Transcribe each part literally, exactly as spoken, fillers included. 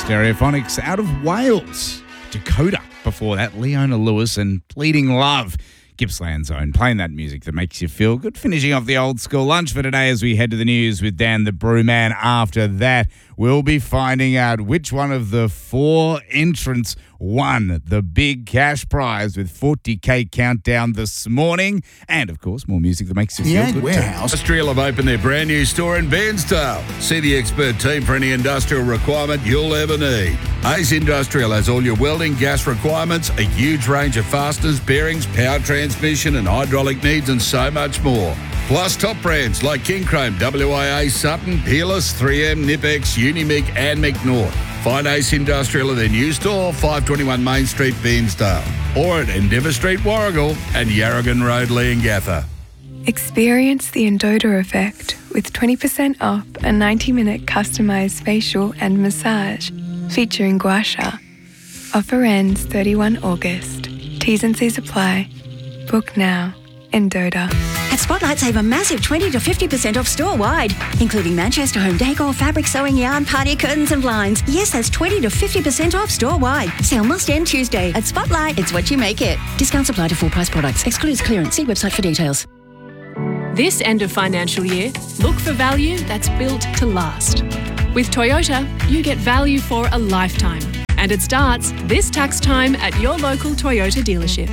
Stereophonics out of Wales. Dakota before that, Leona Lewis and Bleeding Love. Gippsland Zone, playing that music that makes you feel good. Finishing off the old school lunch for today as we head to the news with Dan the Brewman. After that, we'll be finding out which one of the four entrants won the big cash prize with forty K countdown this morning. And, of course, more music that makes you feel The good. Warehouse. Industrial have opened their brand new store in Bairnsdale. See the expert team for any industrial requirement you'll ever need. Ace Industrial has all your welding, gas requirements, a huge range of fasteners, bearings, power transmission and hydraulic needs and so much more. Plus top brands like King Chrome, W I A, Sutton, Peerless, three M, Nipex, Unimig and McNaught. Find Ace Industrial at their new store, five twenty-one Main Street, Bairnsdale, or at Endeavour Street, Warragul and Yarragon Road, Leongatha. Experience the Endota effect with twenty percent off a ninety minute customised facial and massage featuring gua sha. Offer ends thirty-first August. T's and C's apply. Book now. Endota. At Spotlight, save a massive twenty to fifty percent off store-wide, including Manchester home decor, fabric, sewing, yarn, party curtains and blinds. Yes, that's twenty to fifty percent off store-wide. Sale must end Tuesday. At Spotlight, it's what you make it. Discounts apply to full-price products. Excludes clearance. See website for details. This end of financial year, look for value that's built to last. With Toyota, you get value for a lifetime. And it starts this tax time at your local Toyota dealership.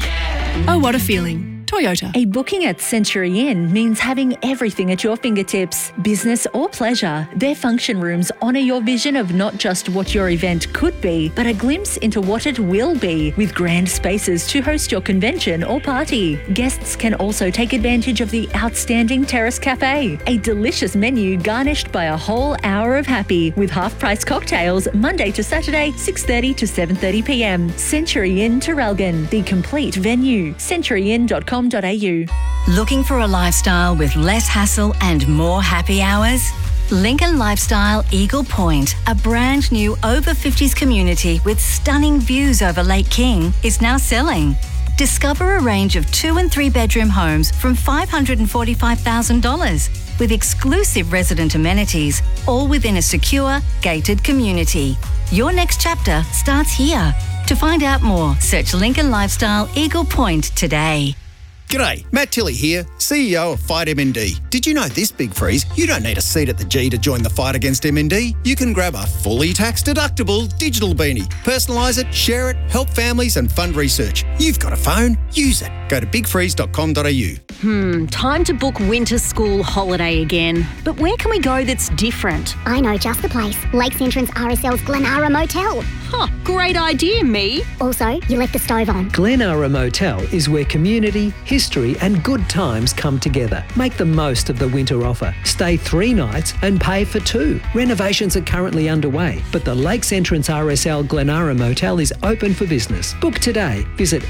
Oh, what a feeling. Toyota. A booking at Century Inn means having everything at your fingertips, business or pleasure. Their function rooms honour your vision of not just what your event could be, but a glimpse into what it will be, with grand spaces to host your convention or party. Guests can also take advantage of the outstanding Terrace Cafe, a delicious menu garnished by a whole hour of happy, with half-price cocktails Monday to Saturday, six thirty to seven thirty p m. Century Inn Traralgon, the complete venue. century inn dot com. Looking for a lifestyle with less hassle and more happy hours? Lincoln Lifestyle Eagle Point, a brand new over fifties community with stunning views over Lake King, is now selling. Discover a range of two and three bedroom homes from five hundred forty-five thousand dollars with exclusive resident amenities, all within a secure, gated community. Your next chapter starts here. To find out more, search Lincoln Lifestyle Eagle Point today. G'day, Matt Tilley here, C E O of Fight M N D. Did you know this big freeze? You don't need a seat at the G to join the fight against M N D. You can grab a fully tax-deductible digital beanie, personalise it, share it, help families and fund research. You've got a phone, use it. Go to big freeze dot com dot a u. Hmm, time to book winter school holiday again. But where can we go that's different? I know just the place. Lakes Entrance R S L's Glenara Motel. Huh, great idea, me. Also, you left the stove on. Glenara Motel is where community, history and good times come together. Make the most of the winter offer. Stay three nights and pay for two. Renovations are currently underway, but the Lakes Entrance R S L Glenara Motel is open for business. Book today. Visit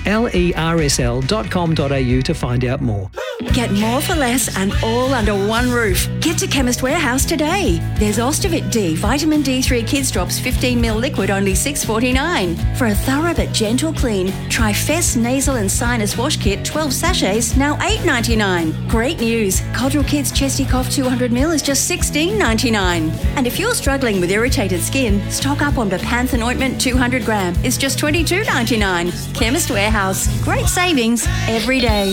lersl dot com dot a u to find out more. Get more for less and all under one roof. Get to Chemist Warehouse today. There's Ostovit D, Vitamin D three Kids Drops fifteen milliliter liquid, only six forty-nine. For a thorough but gentle clean, try Fess Nasal and Sinus Wash Kit twelve sachets, now eight ninety-nine. Great news. Codral Kids Chesty Cough two hundred milliliters is just sixteen ninety-nine. And if you're struggling with irritated skin, stock up on Bepanthen Ointment two hundred gram. It's just twenty-two ninety-nine. Chemist Warehouse. Great savings every day.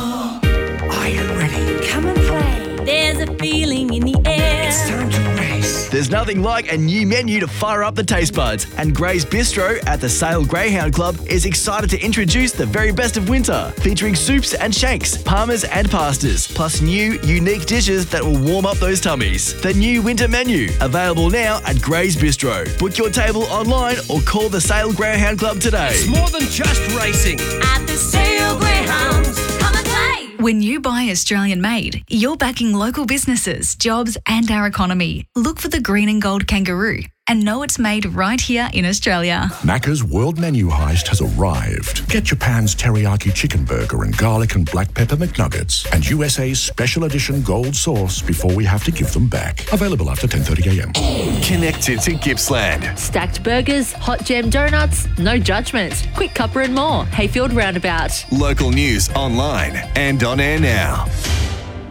Are you ready? Come and play. There's a feeling in the air. It's time to race. There's nothing like a new menu to fire up the taste buds, and Gray's Bistro at the Sale Greyhound Club is excited to introduce the very best of winter, featuring soups and shakes, parmas and pastas, plus new, unique dishes that will warm up those tummies. The new winter menu, available now at Gray's Bistro. Book your table online or call the Sale Greyhound Club today. It's more than just racing. At the Sale Greyhounds, come and play. When you buy Australian made, you're backing local businesses, jobs and our economy. Look for the green and gold kangaroo and know it's made right here in Australia. Macca's World Menu Heist has arrived. Get Japan's teriyaki chicken burger and garlic and black pepper McNuggets and U S A's special edition gold sauce before we have to give them back. Available after ten thirty a m. Connected to Gippsland. Stacked burgers, hot gem donuts, no judgment. Quick Cuppa and more. Hayfield Roundabout. Local news online and on air now.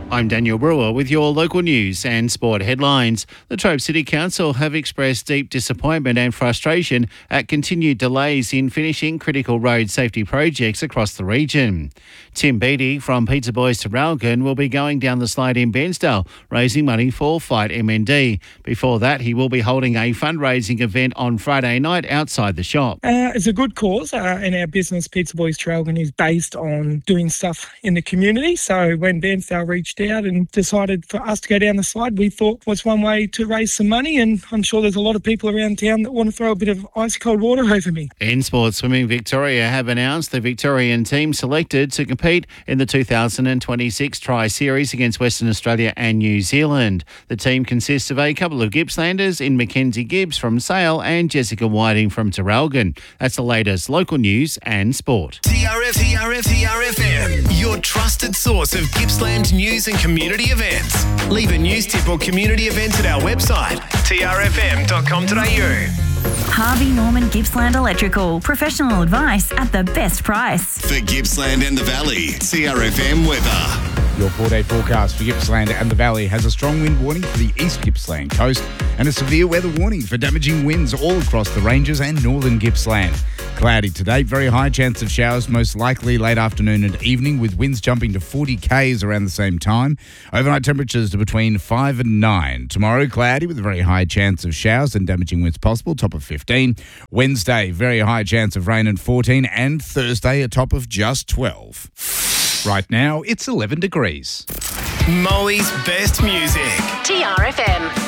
I'm Daniel Brewer with your local news and sport headlines. The Latrobe City Council have expressed deep disappointment and frustration at continued delays in finishing critical road safety projects across the region. Tim Beattie from Pizza Boys to Traralgon will be going down the slide in Bairnsdale, raising money for Fight M N D. Before that, he will be holding a fundraising event on Friday night outside the shop. Uh, it's a good cause, uh, and our business, Pizza Boys Traralgon, is based on doing stuff in the community. So when Bairnsdale reached out and decided for us to go down the slide, we thought was one way to raise some money, and I'm sure there's a lot of people around town that want to throw a bit of ice cold water over me. In Sports Swimming Victoria have announced the Victorian team selected to compete in the two thousand twenty-six Tri-Series against Western Australia and New Zealand. The team consists of a couple of Gippslanders in Mackenzie Gibbs from Sale and Jessica Whiting from Traralgon. That's the latest local news and sport. T R F, T R F, T R F M, your trusted source of Gippsland news and community events. Leave a news tip or community event at our website, t r f m dot com dot a u. Harvey Norman Gippsland Electrical. Professional advice at the best price. For Gippsland and the Valley, T R F M weather. Your four-day forecast for Gippsland and the Valley has a strong wind warning for the East Gippsland coast and a severe weather warning for damaging winds all across the ranges and northern Gippsland. Cloudy today, very high chance of showers, most likely late afternoon and evening, with winds jumping to forty kays around the same time. Overnight temperatures to between five and nine. Tomorrow, cloudy with a very high chance of showers and damaging winds possible, top of fifteen. Wednesday, very high chance of rain and fourteen. And Thursday, a top of just twelve. Right now, it's eleven degrees. Moe's best music. T R F M.